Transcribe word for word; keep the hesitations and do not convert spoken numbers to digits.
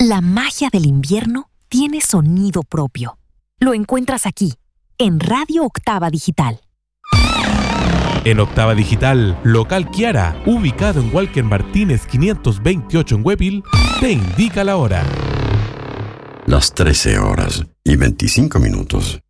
La magia del invierno tiene sonido propio. Lo encuentras aquí, en Radio Octava Digital. En Octava Digital, local Kiara, ubicado en Walker Martínez quinientos veintiocho en Huepil, te indica la hora. Las trece horas y veinticinco minutos.